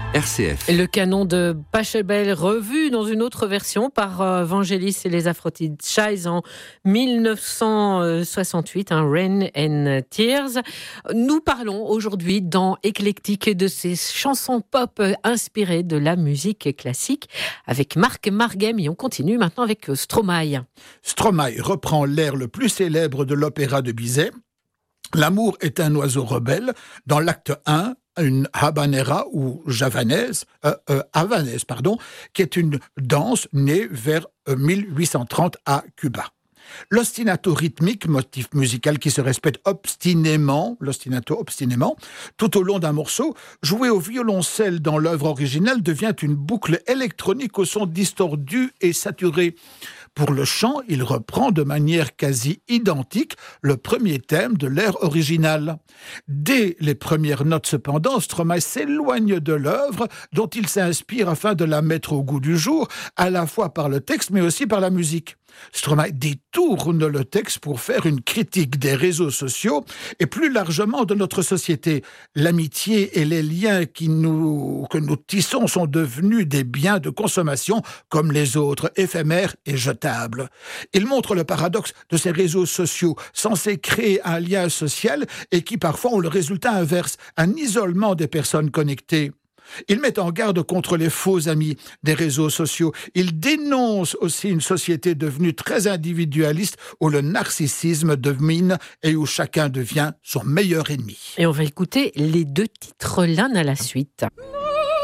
RCF. Le canon de Pachelbel revu dans une autre version par Vangelis et les Aphrodite Shies en 1968, Rain and Tears. Nous parlons aujourd'hui dans Éclectique de ces chansons pop inspirées de la musique classique avec Marc Marghem, et on continue maintenant avec Stromae. Stromae reprend l'air le plus célèbre de l'opéra de Bizet. L'amour est un oiseau rebelle. Dans l'acte 1, une habanera ou havanaise, qui est une danse née vers 1830 à Cuba. L'ostinato rythmique, motif musical qui se répète obstinément, tout au long d'un morceau, joué au violoncelle dans l'œuvre originale, devient une boucle électronique au son distordu et saturé. Pour le chant, il reprend de manière quasi identique le premier thème de l'air original. Dès les premières notes cependant, Stromae s'éloigne de l'œuvre dont il s'inspire afin de la mettre au goût du jour, à la fois par le texte mais aussi par la musique. Stromae détourne le texte pour faire une critique des réseaux sociaux et plus largement de notre société. L'amitié et les liens que nous tissons sont devenus des biens de consommation comme les autres, éphémères et jetables. Il montre le paradoxe de ces réseaux sociaux censés créer un lien social et qui parfois ont le résultat inverse, un isolement des personnes connectées. Il met en garde contre les faux amis des réseaux sociaux. Il dénonce aussi une société devenue très individualiste où le narcissisme domine et où chacun devient son meilleur ennemi. Et on va écouter les deux titres l'un à la suite.